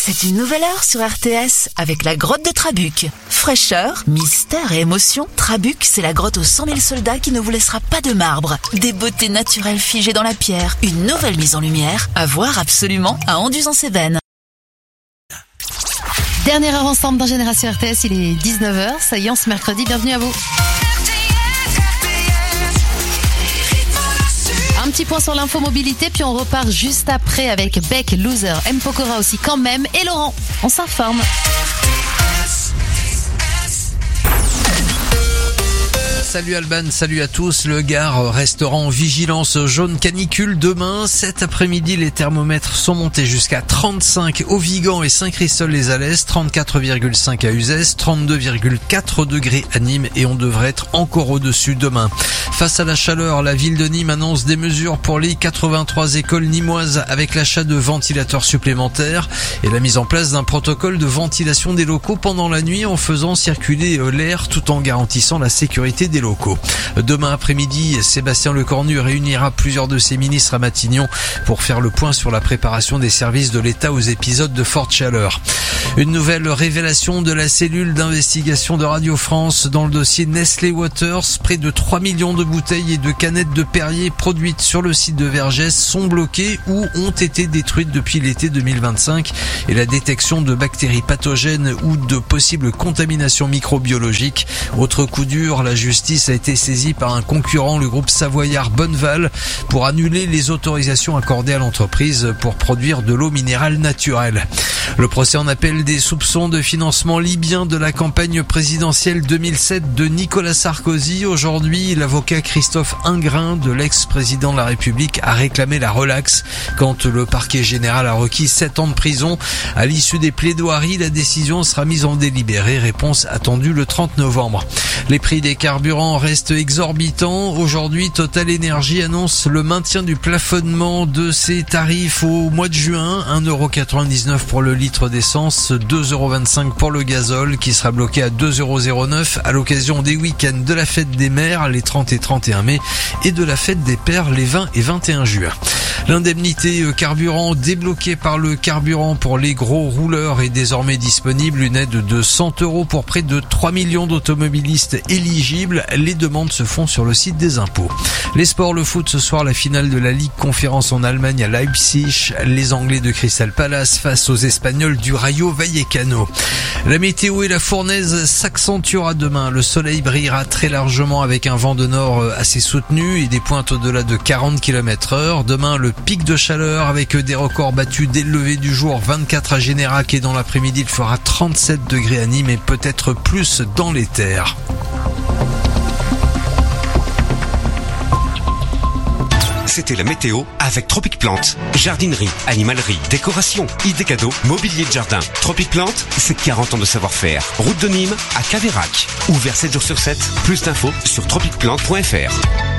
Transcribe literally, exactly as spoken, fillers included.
C'est une nouvelle heure sur R T S avec la grotte de Trabuc. Fraîcheur, mystère et émotion, Trabuc, c'est la grotte aux cent mille soldats qui ne vous laissera pas de marbre. Des beautés naturelles figées dans la pierre, une nouvelle mise en lumière, à voir absolument à Anduze-en-Cévennes. Dernière heure ensemble dans Génération R T S, il est dix-neuf heures, ça y est, ce mercredi, bienvenue à vous. Un petit point sur l'info mobilité, puis on repart juste après avec Beck, Loser, M. Pokora aussi quand même, et Laurent. On s'informe. Salut Alban, salut à tous. Le Gard restera en vigilance jaune canicule demain. Cet après-midi, les thermomètres sont montés jusqu'à trente-cinq au Vigan et Saint-Christol-les-Alès, trente-quatre virgule cinq à Uzès, trente-deux virgule quatre degrés à Nîmes et on devrait être encore au-dessus demain. Face à la chaleur, la ville de Nîmes annonce des mesures pour les quatre-vingt-trois écoles nîmoises avec l'achat de ventilateurs supplémentaires et la mise en place d'un protocole de ventilation des locaux pendant la nuit en faisant circuler l'air tout en garantissant la sécurité des locaux. Demain après-midi, Sébastien Lecornu réunira plusieurs de ses ministres à Matignon pour faire le point sur la préparation des services de l'État aux épisodes de forte chaleur. Une nouvelle révélation de la cellule d'investigation de Radio France dans le dossier Nestlé Waters. Près de trois millions de bouteilles et de canettes de Perrier produites sur le site de Vergès sont bloquées ou ont été détruites depuis l'été deux mille vingt-cinq et la détection de bactéries pathogènes ou de possibles contaminations microbiologiques. Autre coup dur, la justice a été saisie par un concurrent, le groupe savoyard Bonneval, pour annuler les autorisations accordées à l'entreprise pour produire de l'eau minérale naturelle. Le procès en appel des soupçons de financement libyen de la campagne présidentielle deux mille sept de Nicolas Sarkozy. Aujourd'hui, l'avocat Christophe Ingrin de l'ex-président de la République a réclamé la relaxe quand le parquet général a requis sept ans de prison. À l'issue des plaidoiries, la décision sera mise en délibéré. Réponse attendue le trente novembre. Les prix des carburants restent exorbitants. Aujourd'hui, Total Energy annonce le maintien du plafonnement de ses tarifs au mois de juin. un euro quatre-vingt-dix-neuf pour le litre d'essence, deux euros vingt-cinq pour le gazole qui sera bloqué à deux euros zéro neuf à l'occasion des week-ends de la fête des mères les trente et trente et un mai et de la fête des pères les vingt et vingt et un juin. L'indemnité carburant débloquée par le carburant pour les gros rouleurs est désormais disponible. Une aide de cent euros pour près de trois millions d'automobilistes éligibles. Les demandes se font sur le site des impôts. Les sports, le foot ce soir, la finale de la Ligue Conférence en Allemagne à Leipzig. Les Anglais de Crystal Palace face aux Espagnols du Rayo Vallecano. La météo et la fournaise s'accentuera demain. Le soleil brillera très largement avec un vent de nord assez soutenu et des pointes au-delà de quarante kilomètres heure. Demain, le pic de chaleur avec des records battus dès le lever du jour, vingt-quatre à Générac et dans l'après-midi il fera trente-sept degrés à Nîmes et peut-être plus dans les terres. C'était la météo avec Tropic Plante. Jardinerie, animalerie, décoration, idées cadeaux, mobilier de jardin. Tropic Plante, c'est quarante ans de savoir-faire. Route de Nîmes à Caveyrac. Ouvert sept jours sur sept. Plus d'infos sur tropic plante point f r.